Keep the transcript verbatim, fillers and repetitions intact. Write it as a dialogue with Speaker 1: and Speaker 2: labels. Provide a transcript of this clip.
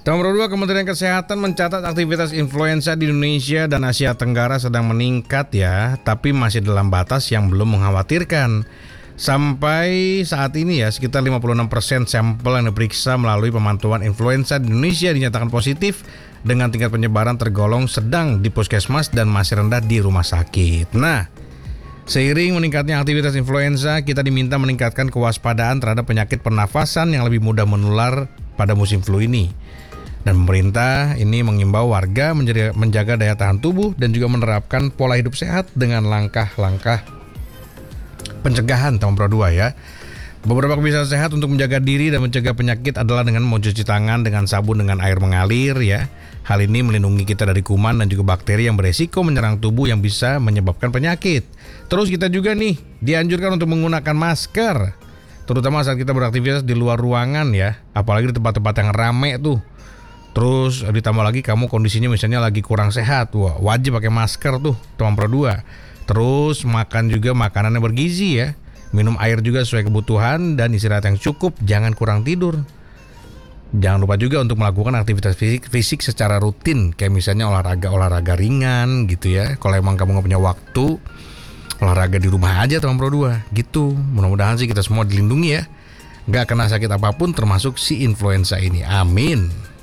Speaker 1: Nomor dua, Kementerian Kesehatan mencatat aktivitas influenza di Indonesia dan Asia Tenggara sedang meningkat ya, tapi masih dalam batas yang belum mengkhawatirkan. Sampai saat ini ya, sekitar lima puluh enam persen sampel yang diperiksa melalui pemantauan influenza di Indonesia dinyatakan positif dengan tingkat penyebaran tergolong sedang di puskesmas dan masih rendah di rumah sakit. Nah, seiring meningkatnya aktivitas influenza, kita diminta meningkatkan kewaspadaan terhadap penyakit pernafasan yang lebih mudah menular pada musim flu ini. Dan pemerintah ini mengimbau warga menjaga daya tahan tubuh dan juga menerapkan pola hidup sehat dengan langkah-langkah pencegahan tahun dua ya. Beberapa kebiasaan sehat untuk menjaga diri dan mencegah penyakit adalah dengan mencuci tangan dengan sabun dengan air mengalir ya. Hal ini melindungi kita dari kuman dan juga bakteri yang beresiko menyerang tubuh yang bisa menyebabkan penyakit. Terus kita juga nih dianjurkan untuk menggunakan masker, terutama saat kita beraktivitas di luar ruangan ya, apalagi di tempat-tempat yang ramai tuh. Terus ditambah lagi kamu kondisinya misalnya lagi kurang sehat, wah, wajib pakai masker tuh, teman Pro dua. Terus makan juga makanan yang bergizi ya. Minum air juga sesuai kebutuhan dan istirahat yang cukup, jangan kurang tidur. Jangan lupa juga untuk melakukan aktivitas fisik, fisik secara rutin, kayak misalnya olahraga-olahraga ringan gitu ya. Kalau emang kamu gak punya waktu, olahraga di rumah aja teman Pro dua gitu. Mudah-mudahan sih kita semua dilindungi ya, gak kena sakit apapun termasuk si influenza ini. Amin.